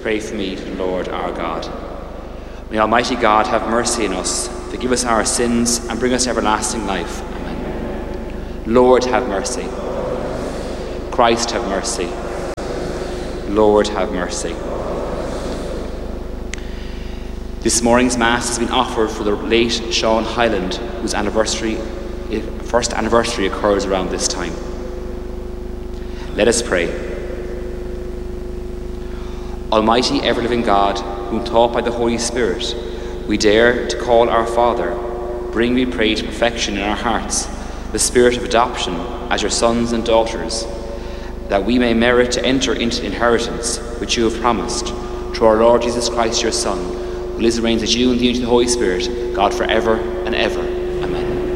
pray for me to the Lord our God. May Almighty God have mercy on us, forgive us our sins, and bring us to everlasting life. Amen. Lord, have mercy. Christ, have mercy. Lord, have mercy. This morning's Mass has been offered for the late Sean Hyland, whose first anniversary occurs around this time. Let us pray. Almighty ever-living God, whom taught by the Holy Spirit, we dare to call our Father, bring, we pray, to perfection in our hearts the spirit of adoption as your sons and daughters, that we may merit to enter into the inheritance which you have promised, through our Lord Jesus Christ, your Son, who lives and reigns with you in the unity of the Holy Spirit, God for ever and ever.